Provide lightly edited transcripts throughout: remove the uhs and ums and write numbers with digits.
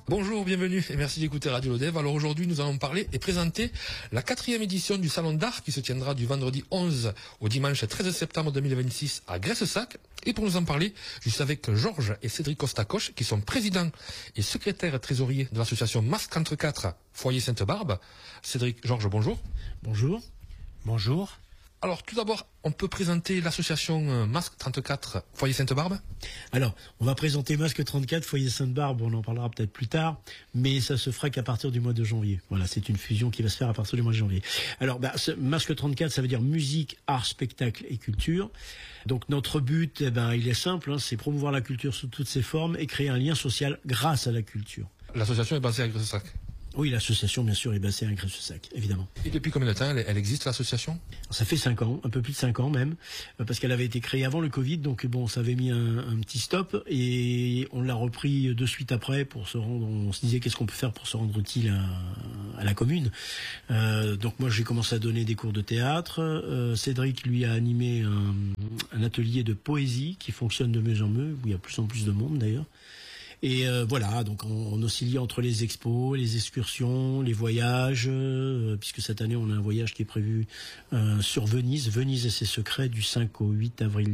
Bonjour, bienvenue et merci d'écouter Radio Lodev. Alors aujourd'hui, nous allons parler et présenter la 4e édition du Salon d'Art qui se tiendra du vendredi 11 au dimanche 13 septembre 2026 à Graissac. Et pour nous en parler, je suis avec Georges et Cédric Costacoche qui sont présidents et secrétaires trésoriers de l'association Masque 34 Foyer Sainte-Barbe. Cédric, Georges, bonjour. Bonjour. Bonjour. Alors tout d'abord, on peut présenter l'association Masque 34 Foyer Sainte-Barbe. Alors, on va présenter Masque 34 Foyer Sainte-Barbe, on en parlera peut-être plus tard, mais ça se fera qu'à partir du mois de janvier. Voilà, c'est une fusion qui va se faire à partir du mois de janvier. Alors, Masque 34, ça veut dire musique, art, spectacle et culture. Donc notre but, il est simple, c'est promouvoir la culture sous toutes ses formes et créer un lien social grâce à la culture. L'association est basée à Graissac. Oui, l'association, bien sûr, est basée à Graissac, évidemment. Et depuis combien de temps elle existe, l'association? Ça fait 5 ans, un peu plus de 5 ans même, parce qu'elle avait été créée avant le Covid, donc bon, ça avait mis un petit stop, et on l'a repris de suite après pour se rendre, on se disait qu'est-ce qu'on peut faire pour se rendre utile à la commune. Donc moi j'ai commencé à donner des cours de théâtre, Cédric lui a animé un atelier de poésie qui fonctionne de mieux en mieux, où il y a plus en plus de monde d'ailleurs. Et voilà, donc on oscille entre les expos, les excursions, les voyages, puisque cette année on a un voyage qui est prévu sur Venise et ses secrets du 5 au 8 avril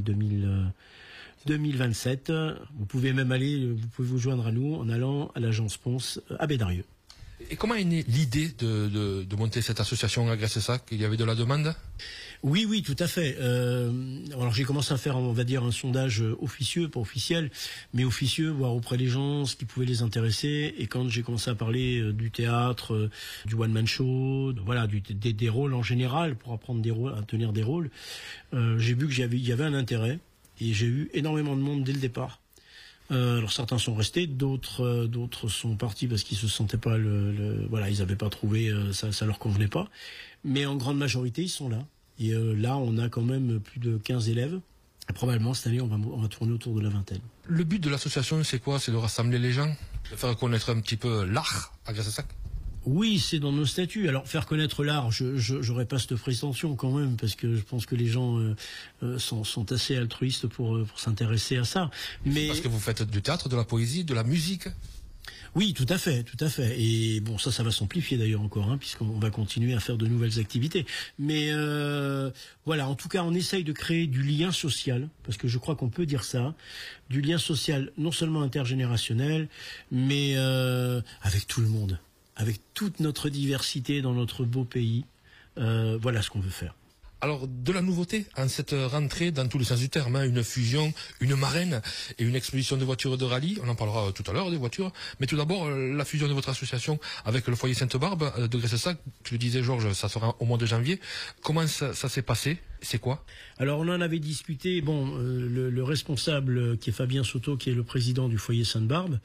2027. Vous pouvez même vous pouvez vous joindre à nous en allant à l'agence Ponce à Bédarieux. Et comment est née l'idée de monter cette association à Graissac? Il y avait de la demande? Oui, tout à fait. Alors j'ai commencé à faire, on va dire, un sondage officieux, pas officiel, mais officieux, voir auprès des gens ce qui pouvait les intéresser. Et quand j'ai commencé à parler du théâtre, du one-man show, voilà, des rôles en général, pour apprendre à tenir des rôles, j'ai vu qu'il y avait un intérêt. Et j'ai eu énormément de monde dès le départ. Alors certains sont restés, d'autres sont partis parce qu'ils se sentaient pas voilà, ils avaient pas trouvé, ça leur convenait pas. Mais en grande majorité, ils sont là. Et là, on a quand même plus de 15 élèves. Et probablement cette année, on va tourner autour de la vingtaine. Le but de l'association, c'est quoi? C'est de rassembler les gens, de faire connaître un petit peu l'art à Graissac? Oui, c'est dans nos statuts. Alors, faire connaître l'art, j'aurais pas cette prétention quand même, parce que je pense que les gens sont assez altruistes pour s'intéresser à ça. Mais parce que vous faites du théâtre, de la poésie, de la musique. Oui, tout à fait. Et bon, ça va s'amplifier d'ailleurs encore, puisqu'on va continuer à faire de nouvelles activités. Mais voilà, en tout cas, on essaye de créer du lien social, parce que je crois qu'on peut dire ça, du lien social non seulement intergénérationnel, mais avec tout le monde. Avec toute notre diversité dans notre beau pays, voilà ce qu'on veut faire. Alors, de la nouveauté, en cette rentrée, dans tous les sens du terme, une fusion, une marraine et une exposition de voitures de rallye. On en parlera tout à l'heure des voitures. Mais tout d'abord, la fusion de votre association avec le Foyer Sainte-Barbe de Graissac. Tu le disais, Georges, ça sera au mois de janvier. Comment ça s'est passé? C'est quoi? Alors, on en avait discuté. Bon, le responsable, qui est Fabien Soto, qui est le président du Foyer Sainte-Barbe,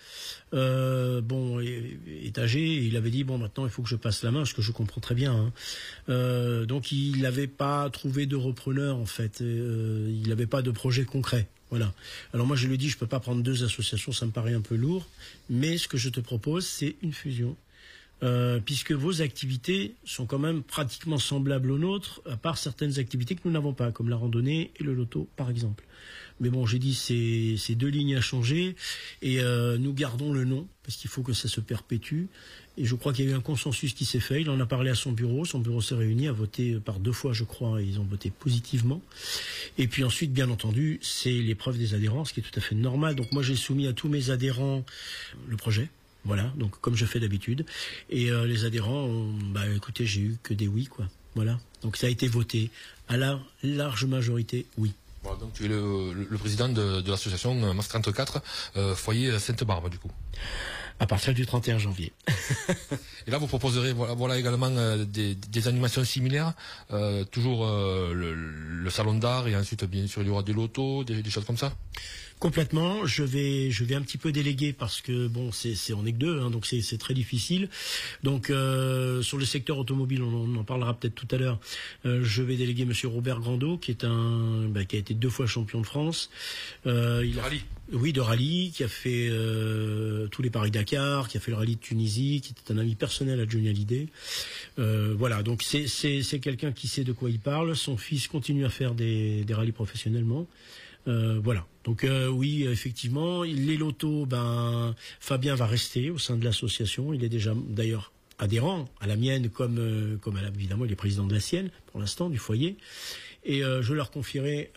est âgé. Et il avait dit, maintenant, il faut que je passe la main, ce que je comprends très bien. Donc, il n'avait pas trouvé de repreneur, en fait. Il n'avait pas de projet concret. Voilà. Alors moi, je lui ai dit, je peux pas prendre 2 associations, ça me paraît un peu lourd. Mais ce que je te propose, c'est une fusion. Puisque vos activités sont quand même pratiquement semblables aux nôtres, à part certaines activités que nous n'avons pas, comme la randonnée et le loto, par exemple. Mais bon, j'ai dit, c'est 2 lignes à changer, et nous gardons le nom, parce qu'il faut que ça se perpétue. Et je crois qu'il y a eu un consensus qui s'est fait. Il en a parlé à son bureau s'est réuni, a voté par 2 fois, je crois, et ils ont voté positivement. Et puis ensuite, bien entendu, c'est l'épreuve des adhérents, ce qui est tout à fait normal. Donc moi, j'ai soumis à tous mes adhérents le projet. Voilà, donc comme je fais d'habitude. Et les adhérents écoutez, j'ai eu que des oui, quoi. Voilà. Donc ça a été voté à la large majorité, oui. Bon, donc tu es le président de l'association Masque 34 Foyer Sainte-Barbe, du coup. À partir du 31 janvier. Et là, vous proposerez voilà également des animations similaires, toujours le salon d'art, et ensuite bien sûr il y aura des lotos, des choses comme ça. Complètement. Je vais un petit peu déléguer, parce que bon, on est que 2, donc c'est très difficile. Donc sur le secteur automobile, on en parlera peut-être tout à l'heure. Je vais déléguer Monsieur Robert Grandot, qui est qui a été 2 fois champion de France. De rallye. Oui, de rallye, qui a fait tous les Paris-Dakar, qui a fait le rallye de Tunisie, qui était un ami personnel à Johnny Hallyday. Voilà, donc c'est quelqu'un qui sait de quoi il parle. Son fils continue à faire des rallyes professionnellement. Voilà. Donc oui, effectivement, les lotos, Fabien va rester au sein de l'association. Il est déjà d'ailleurs adhérent à la mienne comme évidemment il est président de la sienne pour l'instant du foyer. Et je leur confierai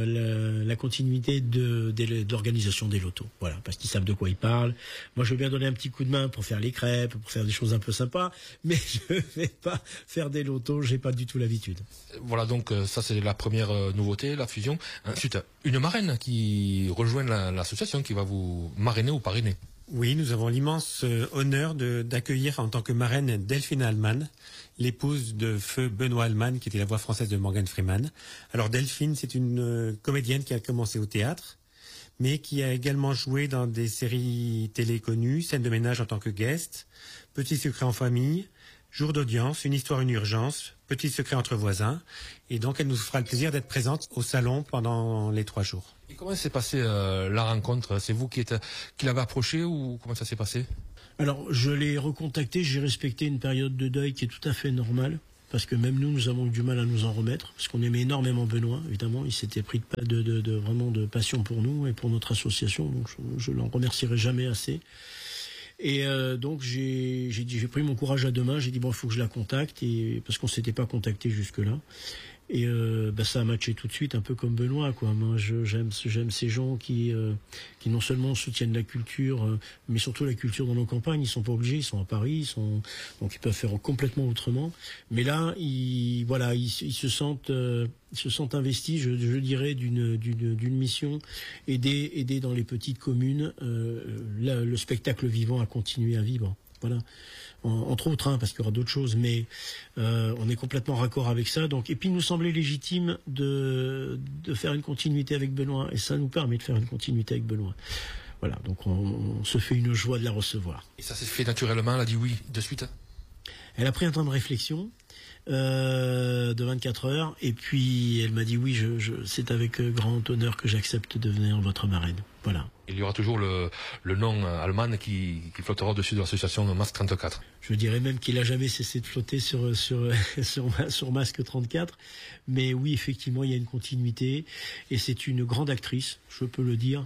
la continuité de l'organisation des lotos. Voilà, parce qu'ils savent de quoi ils parlent. Moi, je veux bien donner un petit coup de main pour faire les crêpes, pour faire des choses un peu sympas, mais je vais pas faire des lotos, j'ai pas du tout l'habitude. Voilà, donc ça c'est la première nouveauté, la fusion. Ensuite, une marraine qui rejoint l'association, qui va vous marrainer ou parrainer. Oui, nous avons l'immense honneur d'accueillir en tant que marraine Delphine Allman, l'épouse de feu Benoît Allman, qui était la voix française de Morgan Freeman. Alors Delphine, c'est une comédienne qui a commencé au théâtre, mais qui a également joué dans des séries télé connues, Scène de ménage en tant que guest, Petit secret en famille, Jour d'audience, Une histoire, une urgence, Petit secret entre voisins. Et donc elle nous fera le plaisir d'être présente au salon pendant les 3 jours. Et comment s'est passée la rencontre? C'est vous qui l'avez approché ou comment ça s'est passé? Alors, je l'ai recontacté, j'ai respecté une période de deuil qui est tout à fait normale, parce que même nous avons eu du mal à nous en remettre, parce qu'on aimait énormément Benoît, évidemment, il s'était pris vraiment de passion pour nous et pour notre association, donc je l'en remercierai jamais assez. Et donc j'ai pris mon courage à deux mains, j'ai dit bon, il faut que je la contacte, parce qu'on s'était pas contacté jusque-là. Et ça a matché tout de suite, un peu comme Benoît, quoi. Moi, j'aime ces gens qui non seulement soutiennent la culture, mais surtout la culture dans nos campagnes. Ils sont pas obligés, ils sont à Paris, donc ils peuvent faire complètement autrement. Mais là, ils se sentent investis, je dirais, d'une mission, aider dans les petites communes le spectacle vivant à continuer à vivre. Voilà. Entre autres, parce qu'il y aura d'autres choses, mais on est complètement raccord avec ça. Donc, et puis, il nous semblait légitime de faire une continuité avec Benoît, et ça nous permet de faire une continuité avec Benoît. Voilà, donc on se fait une joie de la recevoir. Et ça s'est fait naturellement, elle a dit oui de suite? Elle a pris un temps de réflexion de 24 heures, et puis elle m'a dit oui, c'est avec grand honneur que j'accepte de devenir votre marraine. Voilà. Il y aura toujours le nom allemand qui flottera au-dessus de l'association Masque 34. Je dirais même qu'il a jamais cessé de flotter sur Masque 34. Mais oui, effectivement, il y a une continuité. Et c'est une grande actrice, je peux le dire.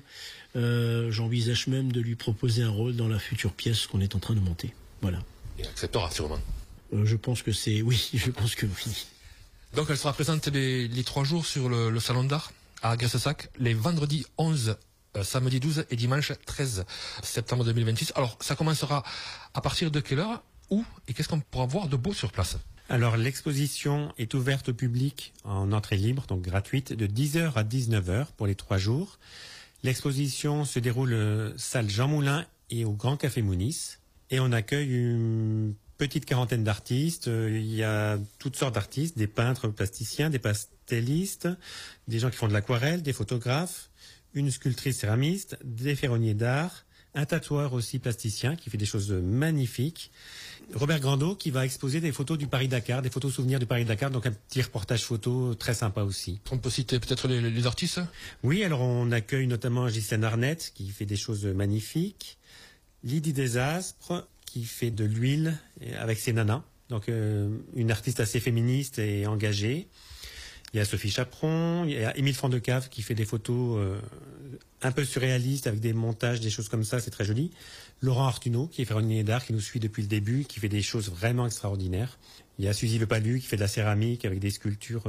J'envisage même de lui proposer un rôle dans la future pièce qu'on est en train de monter. Voilà. Et acceptera sûrement. Je pense que je pense que oui. Donc elle sera présente les 3 jours sur le salon d'art à Graissac, les vendredis 11, samedi 12 et dimanche 13 septembre 2026. Alors ça commencera à partir de quelle heure, où et qu'est-ce qu'on pourra voir de beau sur place? Alors l'exposition est ouverte au public en entrée libre, donc gratuite, de 10h à 19h pour les 3 jours. L'exposition se déroule salle Jean Moulin et au Grand Café Mounis. Et on accueille une petite quarantaine d'artistes. Il y a toutes sortes d'artistes, des peintres plasticiens, des pastellistes, des gens qui font de l'aquarelle, des photographes, une sculptrice céramiste, des ferronniers d'art, un tatoueur aussi plasticien qui fait des choses magnifiques. Robert Grandot qui va exposer des photos du Paris-Dakar, des photos souvenirs du Paris-Dakar, donc un petit reportage photo très sympa aussi. On peut citer peut-être les artistes? Oui, alors on accueille notamment Ghislaine Arnett qui fait des choses magnifiques, Lydie Desaspres qui fait de l'huile avec ses nanas, donc une artiste assez féministe et engagée. Il y a Sophie Chaperon, il y a Émile Frandecave qui fait des photos un peu surréalistes avec des montages, des choses comme ça, c'est très joli. Laurent Artuneau qui est ferronnier d'art, qui nous suit depuis le début, qui fait des choses vraiment extraordinaires. Il y a Suzy Le Palu qui fait de la céramique avec des sculptures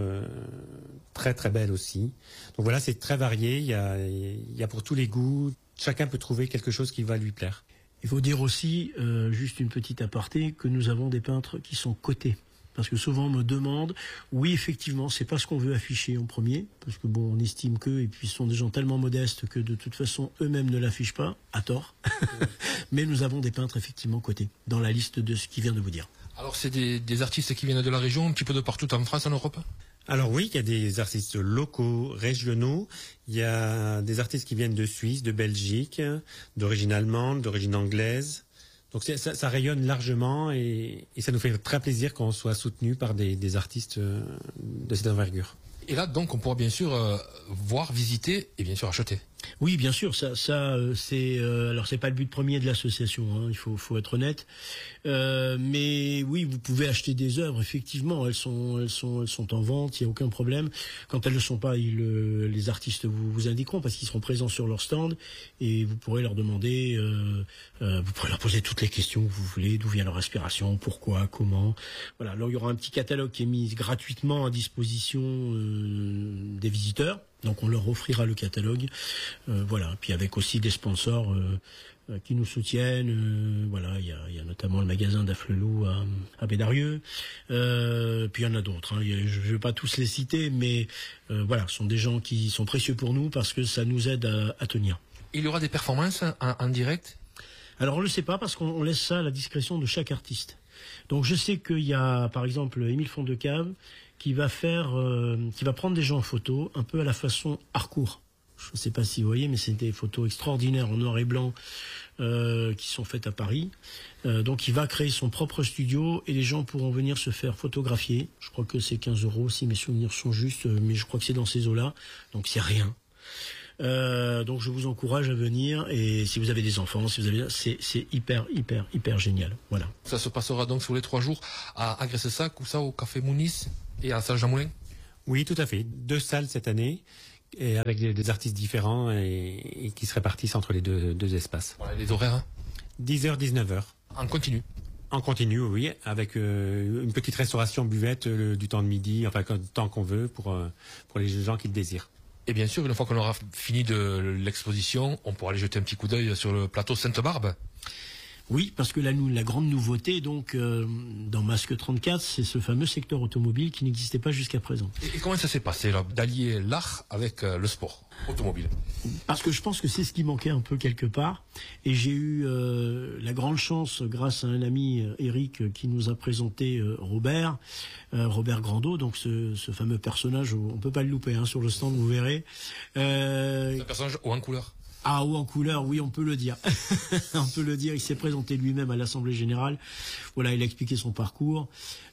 très très belles aussi. Donc voilà, c'est très varié, il y a pour tous les goûts, chacun peut trouver quelque chose qui va lui plaire. Il faut dire aussi, juste une petite aparté, que nous avons des peintres qui sont cotés. Parce que souvent on me demande, oui effectivement, c'est pas ce qu'on veut afficher en premier, parce que bon, on estime qu'eux, et puis ce sont des gens tellement modestes que de toute façon eux-mêmes ne l'affichent pas, à tort. Mais nous avons des peintres effectivement cotés, dans la liste de ce qu'il vient de vous dire. Alors c'est des artistes qui viennent de la région, un petit peu de partout en France, en Europe? Alors oui, il y a des artistes locaux, régionaux, il y a des artistes qui viennent de Suisse, de Belgique, d'origine allemande, d'origine anglaise. Donc ça rayonne largement et ça nous fait très plaisir qu'on soit soutenu par des artistes de cette envergure. Et là, donc, on pourra bien sûr voir, visiter et bien sûr acheter. Oui, bien sûr, c'est alors c'est pas le but premier de l'association, hein, il faut être honnête. Mais oui, vous pouvez acheter des œuvres, effectivement, elles sont en vente, il y a aucun problème. Quand elles ne sont pas, les artistes vous indiqueront parce qu'ils seront présents sur leur stand et vous pourrez leur demander, vous pourrez leur poser toutes les questions que vous voulez, d'où vient leur inspiration, pourquoi, comment. Voilà, alors il y aura un petit catalogue qui est mis gratuitement à disposition des visiteurs. Donc on leur offrira le catalogue, voilà. Puis avec aussi des sponsors qui nous soutiennent. Voilà, il y a notamment le magasin d'Afflelou à Bédarieux. Puis il y en a d'autres. Hein. Je ne vais pas tous les citer, mais voilà, ce sont des gens qui sont précieux pour nous parce que ça nous aide à tenir. Il y aura des performances en direct? Alors on le sait pas parce qu'on laisse ça à la discrétion de chaque artiste. Donc je sais qu'il y a par exemple Émile Fondecave qui va prendre des gens en photo, un peu à la façon Harcourt. Je ne sais pas si vous voyez, mais c'est des photos extraordinaires en noir et blanc qui sont faites à Paris. Donc il va créer son propre studio et les gens pourront venir se faire photographier. Je crois que c'est 15 € si mes souvenirs sont justes, mais je crois que c'est dans ces eaux-là. Donc c'est rien. Donc je vous encourage à venir et si vous avez des enfants, c'est hyper génial. Voilà. Ça se passera donc sur les 3 jours à Graissac ou ça au Café Mounis et à Saint-Jean-Moulin? Oui, tout à fait. 2 salles cette année, et avec des artistes différents et qui se répartissent entre les deux espaces. Voilà, les horaires, hein? 10h, 19h. En continu? En continu, oui, avec une petite restauration buvette du temps de midi, enfin du temps qu'on veut pour les gens qui le désirent. Et bien sûr, une fois qu'on aura fini de l'exposition, on pourra aller jeter un petit coup d'œil sur le plateau Sainte-Barbe. Oui, parce que la grande nouveauté, donc, dans Masque 34, c'est ce fameux secteur automobile qui n'existait pas jusqu'à présent. Et comment ça s'est passé, là, d'allier l'art avec le sport automobile? Parce que je pense que c'est ce qui manquait un peu quelque part. Et j'ai eu la grande chance, grâce à un ami, Eric, qui nous a présenté Robert Grandot, donc ce fameux personnage, on peut pas le louper hein, sur le stand, vous verrez. C'est un personnage haut en couleur. Ah, ou en couleur, oui, on peut le dire. On peut le dire, il s'est présenté lui-même à l'Assemblée Générale. Voilà, il a expliqué son parcours.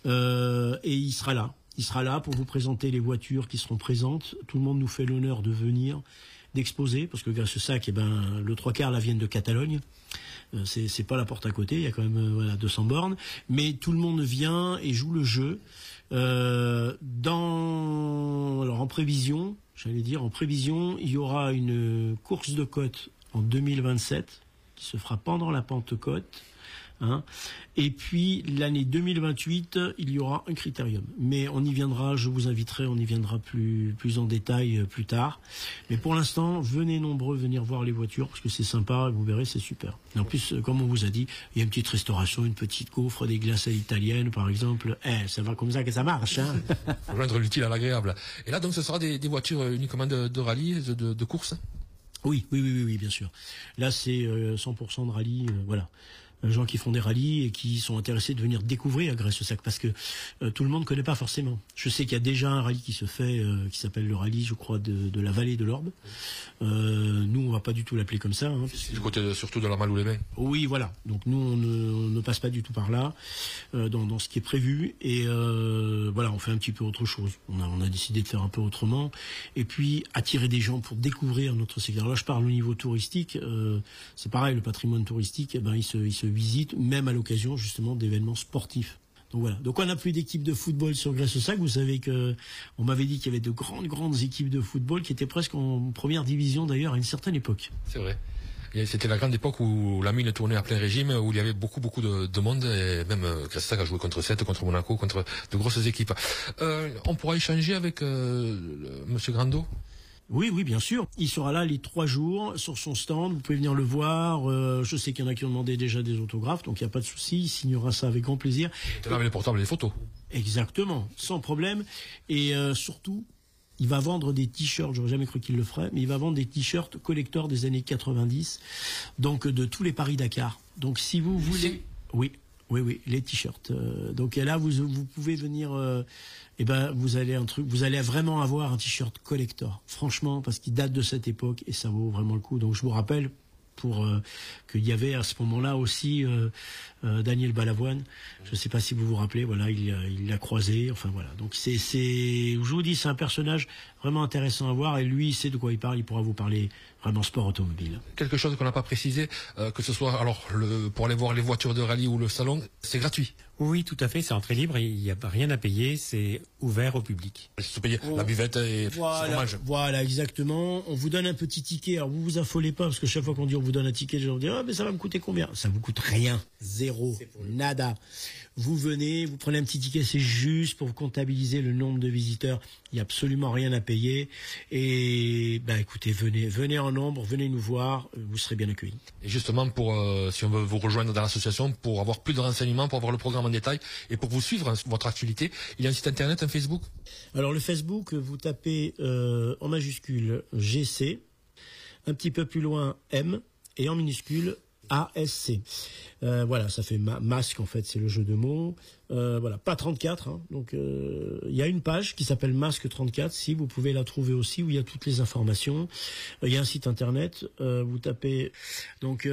Et il sera là. Il sera là pour vous présenter les voitures qui seront présentes. Tout le monde nous fait l'honneur de venir, d'exposer, parce que Graissac, le 3/4 là viennent de Catalogne. C'est pas la porte à côté, il y a quand même 200 bornes. Mais tout le monde vient et joue le jeu. Alors en prévision, il y aura une course de côte en 2027 qui se fera pendant la Pentecôte. Hein. Et puis l'année 2028, il y aura un critérium. Mais on y viendra, je vous inviterai, on y viendra plus en détail plus tard. Mais pour l'instant, venez nombreux venir voir les voitures parce que c'est sympa, vous verrez, c'est super. Et en plus, comme on vous a dit, il y a une petite restauration, une petite gaufre, des glaces à l'italienne par exemple. Ça va comme ça que ça marche. Hein. Joindre l'utile à l'agréable. Et là donc ce sera des voitures uniquement de rallye, de course? Oui, bien sûr. Là c'est 100% de rallye, voilà. Gens qui font des rallyes et qui sont intéressés de venir découvrir Graissac parce que tout le monde connaît pas forcément. Je sais qu'il y a déjà un rallye qui se fait qui s'appelle le rallye, je crois, de la vallée de l'Orbe. Nous, on va pas du tout l'appeler comme ça. Hein, c'est du côté surtout de la Malou-les-Bains. Oui, voilà. Donc nous, on ne passe pas du tout par là dans ce qui est prévu et voilà, on fait un petit peu autre chose. On a décidé de faire un peu autrement et puis attirer des gens pour découvrir notre secteur. Là, je parle au niveau touristique. C'est pareil, le patrimoine touristique, il se visite, même à l'occasion justement d'événements sportifs. Donc voilà. Donc on n'a plus d'équipe de football sur Graissac. Vous savez que on m'avait dit qu'il y avait de grandes équipes de football qui étaient presque en première division d'ailleurs à une certaine époque. C'est vrai. Et c'était la grande époque où la mine tournait à plein régime, où il y avait beaucoup de monde, et même Graissac a joué contre Sète, contre Monaco, contre de grosses équipes. On pourra échanger avec Monsieur Grandot? Oui, bien sûr. Il sera là les 3 jours sur son stand. Vous pouvez venir le voir. Je sais qu'il y en a qui ont demandé déjà des autographes, donc il n'y a pas de souci. Il signera ça avec grand plaisir. Et là, avec les portables et les photos. Exactement, sans problème. Et surtout, il va vendre des t-shirts. J'aurais jamais cru qu'il le ferait, mais il va vendre des t-shirts collector des années 90, donc de tous les Paris-Dakar. Donc si vous voulez, oui, les t-shirts. Donc là, vous pouvez venir. Vous allez vraiment avoir un t-shirt collector, franchement, parce qu'il date de cette époque et ça vaut vraiment le coup. Donc je vous rappelle qu'il y avait à ce moment-là aussi Daniel Balavoine. Je ne sais pas si vous vous rappelez. Voilà, il l'a croisé. Enfin voilà. Donc je vous dis, c'est un personnage vraiment intéressant à voir et lui, il sait de quoi il parle. Il pourra vous parler vraiment sport automobile. Quelque chose qu'on n'a pas précisé, que ce soit alors pour aller voir les voitures de rallye ou le salon, c'est gratuit. Oui, tout à fait, c'est entrée libre, il n'y a rien à payer, c'est ouvert au public. Il faut payer la buvette et le fromage. Voilà, exactement. On vous donne un petit ticket, alors vous vous affolez pas, parce que chaque fois qu'on dit on vous donne un ticket, les gens disent ah mais ça va me coûter combien? Ça vous coûte rien, zéro, nada. Vous venez, vous prenez un petit ticket, c'est juste pour comptabiliser le nombre de visiteurs. Il n'y a absolument rien à payer. Et écoutez, venez en nombre, venez nous voir, vous serez bien accueillis. Et justement, si on veut vous rejoindre dans l'association, pour avoir plus de renseignements, pour avoir le programme en détail et pour vous suivre votre actualité, il y a un site internet, un Facebook. Alors le Facebook, vous tapez en majuscule GC, un petit peu plus loin M et en minuscule ASC. Voilà, ça fait masque en fait, c'est le jeu de mots. Voilà, pas 34. Hein, donc il y a une page qui s'appelle Masque 34. Si vous pouvez la trouver aussi, où il y a toutes les informations. Il y a un site internet. Vous tapez donc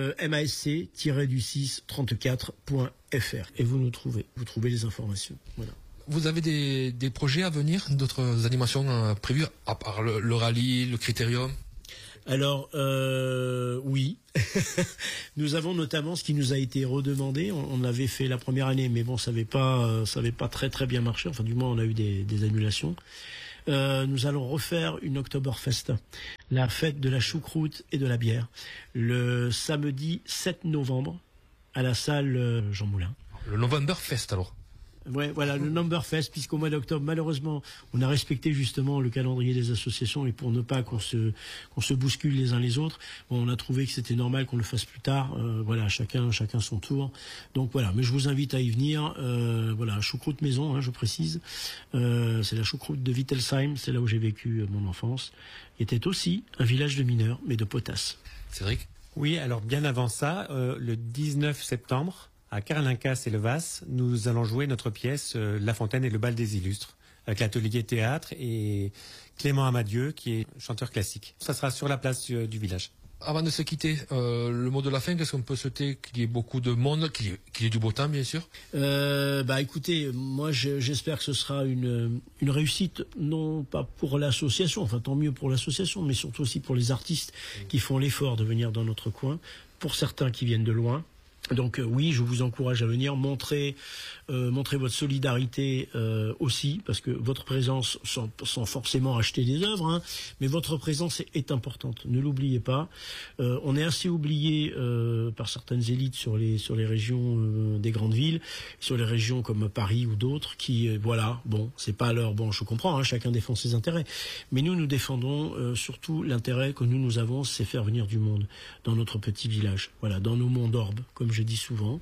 masc-34.fr et vous nous trouvez. Vous trouvez les informations. Voilà. Vous avez des projets à venir, d'autres animations prévues à part le rallye, le critérium? Alors oui, nous avons notamment ce qui nous a été redemandé. On avait fait la première année, mais bon, ça avait pas très très bien marché. Enfin, du moins, on a eu des annulations. Nous allons refaire une Oktoberfest, la fête de la choucroute et de la bière, le samedi 7 novembre à la salle Jean Moulin. Le Novemberfest alors. Ouais, voilà, le Numberfest, puisqu'au mois d'octobre, malheureusement, on a respecté justement le calendrier des associations et pour ne pas qu'on se bouscule les uns les autres, bon, on a trouvé que c'était normal qu'on le fasse plus tard. Voilà, chacun son tour. Donc voilà, mais je vous invite à y venir. Voilà, choucroute maison, hein, je précise. C'est la choucroute de Wittelsheim, c'est là où j'ai vécu mon enfance. Il était aussi un village de mineurs, mais de potasses. Cédric? Oui, alors bien avant ça, le 19 septembre, à Carlincas et Levas, nous allons jouer notre pièce La Fontaine et le bal des illustres, avec l'atelier théâtre et Clément Amadieu, qui est chanteur classique. Ça sera sur la place du village. Avant de se quitter, le mot de la fin, qu'est-ce qu'on peut souhaiter? Qu'il y ait beaucoup de monde, qu'il y ait du beau temps, bien sûr. Écoutez, moi j'espère que ce sera une réussite, non pas pour l'association, enfin tant mieux pour l'association, mais surtout aussi pour les artistes qui font l'effort de venir dans notre coin, pour certains qui viennent de loin. Donc oui, je vous encourage à venir montrer votre solidarité aussi, parce que votre présence, sans forcément acheter des œuvres, hein, mais votre présence est importante. Ne l'oubliez pas. On est assez oublié par certaines élites sur les régions des grandes villes, sur les régions comme Paris ou d'autres, qui voilà, bon, c'est pas leur bon. Je comprends, hein, chacun défend ses intérêts, mais nous défendons surtout l'intérêt que nous avons, c'est faire venir du monde dans notre petit village, voilà, dans nos monts d'Orbe, comme je dis souvent.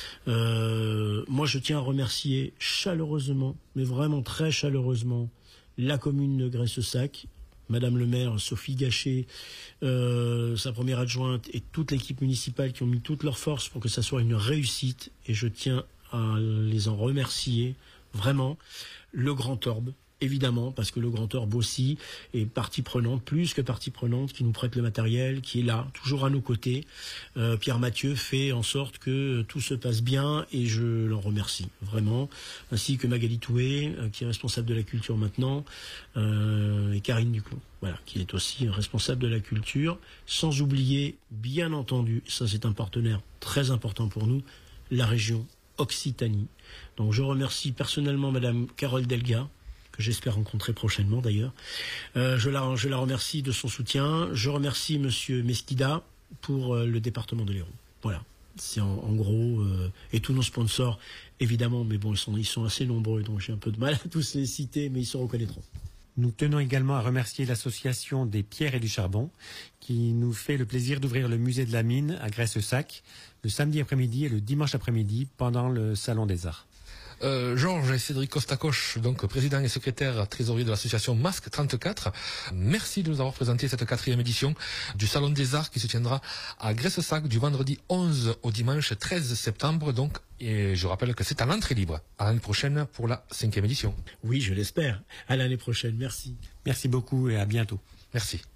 Moi, je tiens à remercier chaleureusement, mais vraiment très chaleureusement, la commune de Graissessac, Madame le maire Sophie Gachet, sa première adjointe et toute l'équipe municipale qui ont mis toutes leurs forces pour que ça soit une réussite. Et je tiens à les en remercier vraiment. Le Grand Orbe, évidemment, parce que le Grand Orbe aussi est partie prenante, plus que partie prenante, qui nous prête le matériel, qui est là, toujours à nos côtés. Pierre Mathieu fait en sorte que tout se passe bien et je l'en remercie, vraiment. Ainsi que Magali Toué, qui est responsable de la culture maintenant, et Karine Duclos, voilà, qui est aussi responsable de la culture. Sans oublier, bien entendu, ça c'est un partenaire très important pour nous, la région Occitanie. Donc je remercie personnellement Madame Carole Delga, que j'espère rencontrer prochainement d'ailleurs. Je la remercie de son soutien. Je remercie Monsieur Mesquida pour le département de l'Hérault. Voilà, c'est en gros, et tous nos sponsors, évidemment, mais bon, ils sont assez nombreux, donc j'ai un peu de mal à tous les citer, mais ils se reconnaîtront. Nous tenons également à remercier l'association des Pierres et du Charbon, qui nous fait le plaisir d'ouvrir le musée de la mine à Graissessac le samedi après-midi et le dimanche après-midi pendant le Salon des Arts. Georges et Cédric Costacoche, donc président et secrétaire trésorier de l'association Masque 34. Merci de nous avoir présenté cette 4e édition du Salon des Arts qui se tiendra à Graissessac du vendredi 11 au dimanche 13 septembre. Donc, et je rappelle que c'est à l'entrée libre. À l'année prochaine pour la 5e édition. Oui, je l'espère. À l'année prochaine. Merci. Merci beaucoup et à bientôt. Merci.